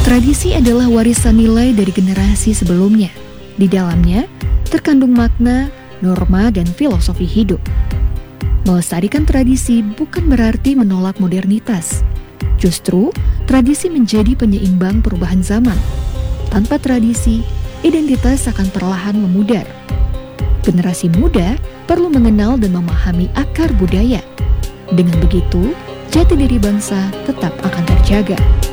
Tradisi adalah warisan nilai dari generasi sebelumnya. Di dalamnya terkandung makna, norma, dan filosofi hidup. Melestarikan tradisi bukan berarti menolak modernitas. Justru, tradisi menjadi penyeimbang perubahan zaman. Tanpa tradisi, identitas akan perlahan memudar. Generasi muda perlu mengenal dan memahami akar budaya. Dengan begitu, jati diri bangsa tetap akan terjaga.